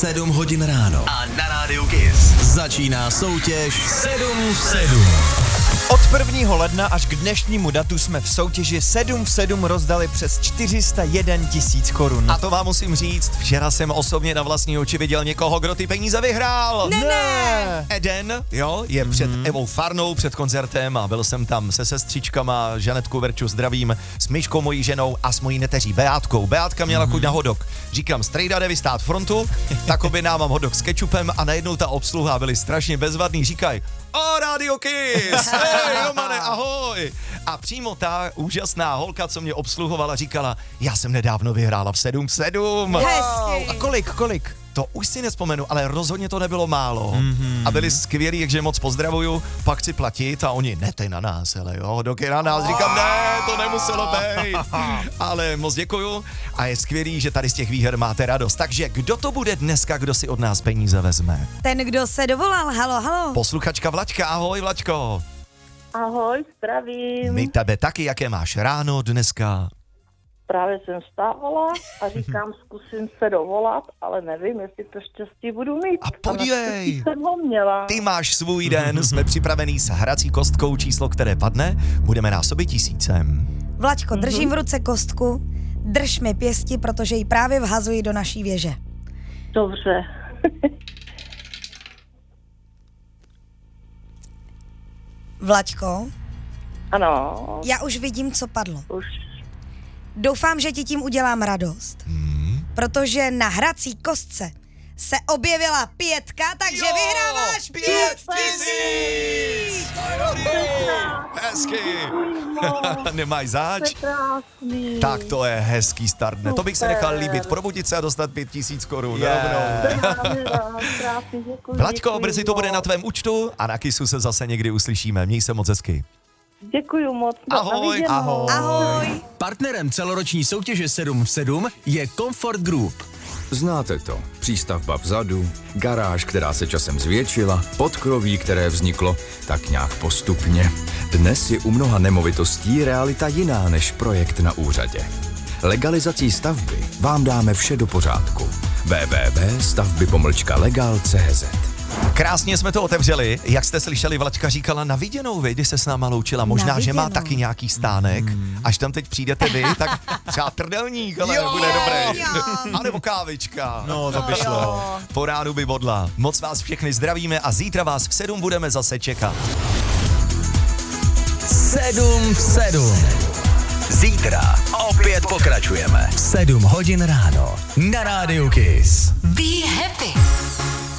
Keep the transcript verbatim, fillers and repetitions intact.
sedm hodin ráno. A na rádiu Kiss Začíná soutěž sedm v sedm. Od prvního ledna až k dnešnímu datu jsme v soutěži sedm v sedm rozdali přes čtyři sta jedna tisíc korun. A to vám musím říct, včera jsem osobně na vlastní oči viděl někoho, kdo ty peníze vyhrál. Ne, ne. Eden, jo, je mm-hmm. před Evou Farnou, před koncertem a byl jsem tam se sestřičkama, Žanetku Verču zdravím, s Myškou mojí ženou a s mojí neteří Beátkou. Beátka měla mm-hmm. chuť na hodok. Říkám, strejda, jde vystát frontu, tak objednávám hodok s kečupem a najednou ta obsluha byli strašně bezvadný, říkají, o, Radio Kiss, hej, Romane, ahoj. A přímo ta úžasná holka, co mě obsluhovala, říkala, já jsem nedávno vyhrála v sedm v sedm. Hezky. A kolik, kolik? To už si nespomenu, ale rozhodně to nebylo málo. Mm-hmm. A byli skvělí, takže moc pozdravuju, pak chci platit a oni, ne, ty na nás, hele jo, doky na nás, říkám, ne, to nemuselo být. Ale moc děkuju a je skvělý, že tady z těch výher máte radost. Takže kdo to bude dneska, kdo si od nás peníze vezme? Ten, kdo se dovolal, halo, halo. Posluchačka Vlaďka, ahoj Vlaďko. Ahoj, zdravím. My tebe taky, jaké máš ráno dneska? Právě jsem vstávala a říkám, zkusím se dovolat, ale nevím, jestli to štěstí budu mít. A podívej, A jsem ho měla. ty máš svůj den, jsme připravený s hrací kostkou, číslo, které padne, budeme násobit tisícem. Vlaďko, držím v ruce kostku, drž mi pěsti, protože ji právě vhazuji do naší věže. Dobře. Vlaďko, Ano. já už vidím, co padlo. Už. Doufám, že ti tím udělám radost, Hmm. protože na hrací kostce se objevila pětka, takže Jo, vyhráváš pět tisíc! Hezky! Nemáš záč? Krásný. Tak to je hezký start, ne? To bych se nechal líbit, probudit se a dostat pět tisíc korun. Krásný, děkuji. Vlaďko, děkuji brzy to moc. bude na tvém účtu a na Kissu se zase někdy uslyšíme. Měj se moc hezky. Děkuji moc. Ahoj, Na viděnou. ahoj. Ahoj. Partnerem celoroční soutěže sedm v sedm je Comfort Group. Znáte to. Přístavba vzadu, garáž, která se časem zvětšila, podkroví, které vzniklo tak nějak postupně. Dnes je u mnoha nemovitostí realita jiná než projekt na úřadě. Legalizací stavby vám dáme vše do pořádku. w w w tečka stavby pomlčka legal tečka c z Krásně jsme to otevřeli. Jak jste slyšeli, Vlaďka říkala na viděnou, vy, když se s náma loučila. Možná, že má taky nějaký stánek. Až tam teď přijdete vy, tak třeba trdelník, ale Jo, bude dobrý. jo. A nebo kávička. No, to by šlo. Po ránu by bodla. Moc vás všechny zdravíme a zítra vás v sedm budeme zase čekat. sedm v sedm. Zítra opět pokračujeme. sedm hodin ráno na rádiu Kiss.